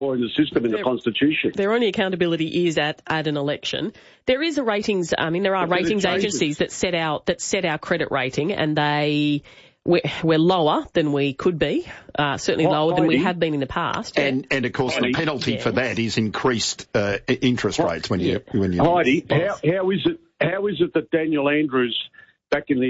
in the system in the Constitution. Their only accountability is at an election. There is a ratings. I mean, there are ratings agencies that set our credit rating, and we're lower than we could be. Certainly lower than we have been in the past. And of course, the penalty for that is increased interest rates when you. Heidi, how is it that Daniel Andrews, back in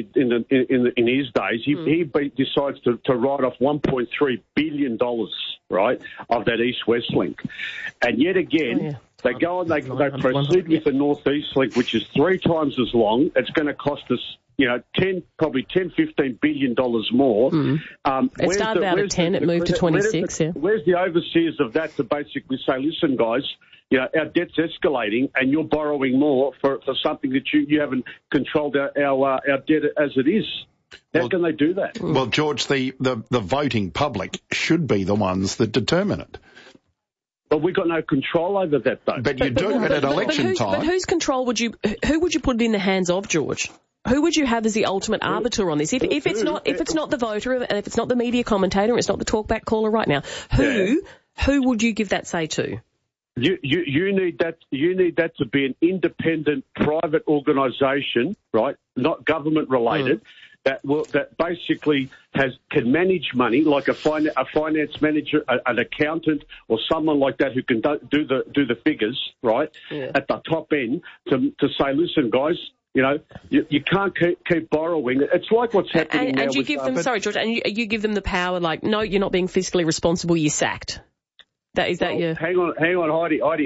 his days, he decides to write off $1.3 billion, right, of that East-West link, and yet again. They go and they proceed with the North East link, which is 3 times as long. It's going to cost us, probably $10-15 billion more. It started out at 10, it moved to 26. Where's the overseers of that to basically say, listen, guys, our debt's escalating, and you're borrowing more for something that you haven't controlled our debt as it is. How can they do that? Well, George, the voting public should be the ones that determine it. But we've got no control over that, though. But you do at election time. But whose control who would you put it in the hands of, George? Who would you have as the ultimate arbiter on this? If it's not the voter, and if it's not the media commentator, and it's not the talkback caller right now, who would you give that say to? You need that to be an independent private organisation, right? Not government related. That basically can manage money, like a finance manager, an accountant, or someone like that who can do the figures, right, at the top end to say, listen, guys, you can't keep borrowing. It's like what's happening now. And you give them, sorry, George, and you give them the power, like, no, you're not being fiscally responsible, you're sacked. Hang on, Heidi.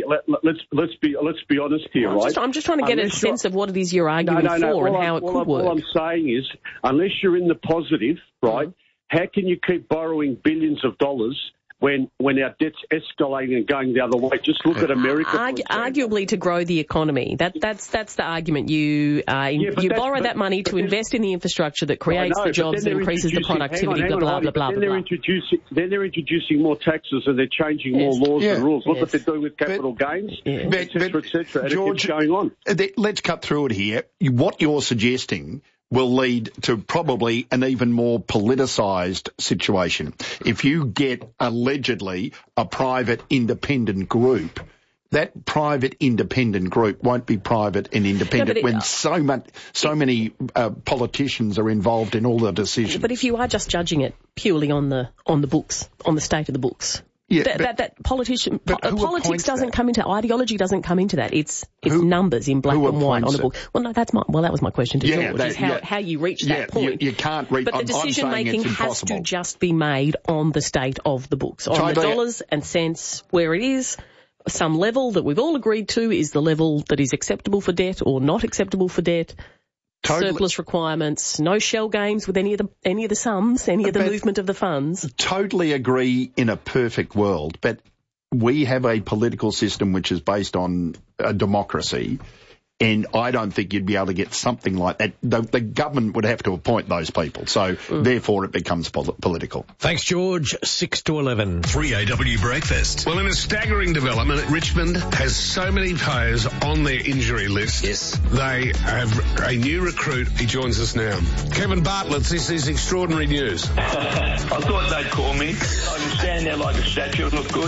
Let's be honest here, right? I'm just trying to get a sense of what it is you're arguing for and how it could work. All I'm saying is, unless you're in the positive, right, how can you keep borrowing billions of dollars when our debt's escalating and going the other way? Just look at America. Arguably to grow the economy. That's the argument. You borrow that money to invest in the infrastructure that creates the jobs and increases the productivity, blah, blah, blah. Then they're introducing more taxes and they're changing more laws and rules. Look what they're doing with capital gains, etc., etc. George, it keeps going on. Let's cut through it here. What you're suggesting will lead to probably an even more politicised situation. If you get allegedly a private independent group, that private independent group won't be private and independent when so many politicians are involved in all the decisions. But if you are just judging it purely on the books, on the state of the books. Politics doesn't come into, ideology doesn't come into that. It's numbers in black and white on the book. Well, no, that was my question to George, is how you reach that point. You can't reach. But the decision making has to just be made on the state of the books, on the dollars and cents where it is. Some level that we've all agreed to is the level that is acceptable for debt or not acceptable for debt. Surplus requirements, no shell games with any of the sums, any of the movement of the funds. Totally agree in a perfect world, but we have a political system which is based on a democracy, and I don't think you'd be able to get something like that. The government would have to appoint those people, so therefore it becomes political. Thanks, George. 6 to 11. 3AW Breakfast. Well, in a staggering development, Richmond has so many players on their injury list. Yes. They have a new recruit. He joins us now. Kevin Bartlett, this is extraordinary news. I thought they'd call me. I can stand there like a statue and look good.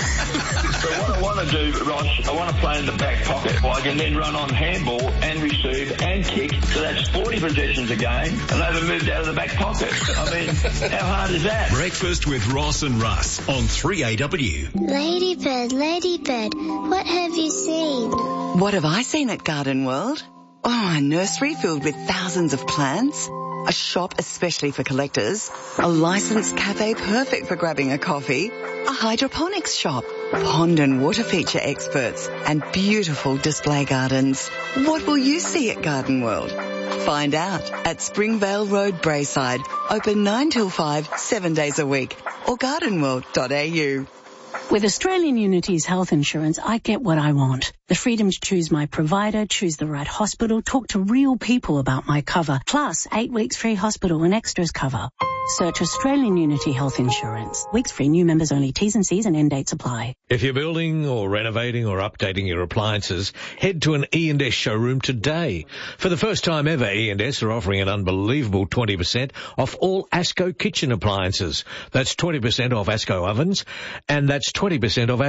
But what I want to do, Ross, I want to play in the back pocket. I can then run on handball and receive and kick. So that's 40 possessions a game, and they haven't moved out of the back pocket. I mean, how hard is that? Breakfast with Ross and Russ on 3AW. Ladybird, what have you seen? What have I seen at Garden World? Oh, a nursery filled with thousands of plants. A shop especially for collectors. A licensed cafe perfect for grabbing a coffee. A hydroponics shop. Pond and water feature experts. And beautiful display gardens. What will you see at Garden World? Find out at Springvale Road, Braeside. Open 9 till 5, 7 days a week. Or gardenworld.au. With Australian Unity's health insurance, I get what I want. The freedom to choose my provider, choose the right hospital, talk to real people about my cover, plus 8 weeks free hospital and extras cover. Search Australian Unity Health Insurance. Weeks free, new members only. T's and C's and end dates apply. If you're building or renovating or updating your appliances, head to an E&S showroom today. For the first time ever, E&S are offering an unbelievable 20% off all ASCO kitchen appliances. That's 20% off ASCO ovens, and that's 20% off